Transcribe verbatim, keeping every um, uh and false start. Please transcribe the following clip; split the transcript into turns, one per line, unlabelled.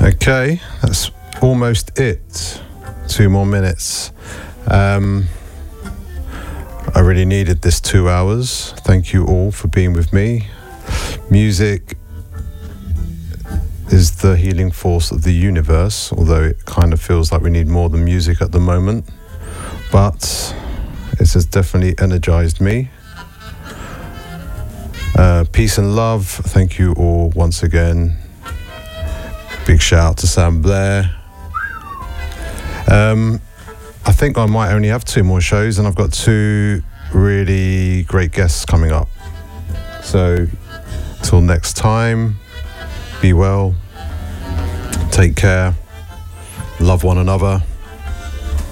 Okay, that's almost it. Two more minutes. Um, I really needed this two hours. Thank you all for being with me. Music is the healing force of the universe, although it kind of feels like we need more than music at the moment. But it has definitely energized me. Uh, peace and love. Thank you all once again. Big shout out to Sam Blair. Um, I think I might only have two more shows, and I've got two really great guests coming up. So, till next time, be well, take care, love one another.